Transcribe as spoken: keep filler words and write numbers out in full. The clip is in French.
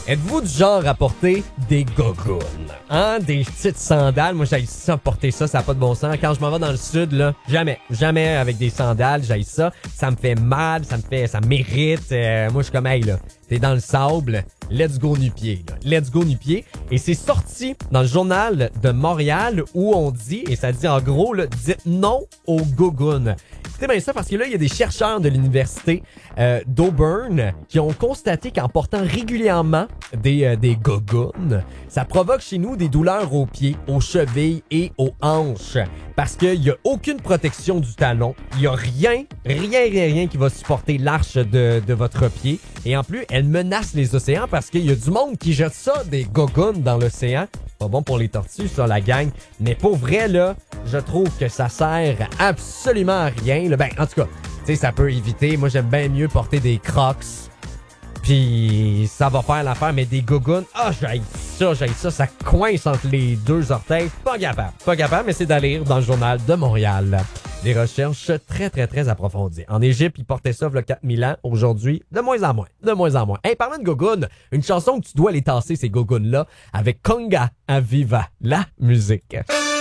Êtes-vous du genre à porter des gogoons? Hein? Des petites sandales? Moi, j'haïs ça, porter ça, ça n'a pas de bon sens. Quand je m'en vais dans le sud, là, jamais, jamais avec des sandales, j'haïs ça. Ça me fait mal, ça me fait, ça m'irrite. Euh, moi, je suis comme, hey, là, t'es dans le sable, let's go nu-pied, là. Let's go nu-pied. Et c'est sorti dans le journal de Montréal où on dit, et ça dit en gros, là, dites non aux gogoons. Écoutez bien ça parce que là, il y a des chercheurs de l'université euh, d'Auburn qui ont constaté qu'en portant régulièrement des, euh, des gogoons, ça provoque chez nous des douleurs aux pieds, aux chevilles et aux hanches. Parce qu'il n'y a aucune protection du talon. Il n'y a rien, rien, rien, rien qui va supporter l'arche de, de votre pied. Et en plus, elle menace les océans parce qu'il y a du monde qui jette ça, des gogoons dans l'océan. Pas bon pour les tortues, ça, la gang. Mais pour vrai, là, je trouve que ça sert absolument à rien. Là, ben, en tout cas, tu sais, ça peut éviter. Moi, j'aime bien mieux porter des Crocs. Puis ça va faire l'affaire, mais des gogoons, ah, j'haïs ça, j'haïs ça. Ça coince entre les deux orteils. Pas capable. Pas capable, mais c'est d'aller dans le journal de Montréal. Des recherches très, très, très approfondies. En Égypte, ils portaient ça il y a quatre mille ans. Aujourd'hui, de moins en moins. De moins en moins. Hey, parlant de gogoons, une chanson que tu dois les tasser, ces gogoons-là, avec Conga Aviva, la musique.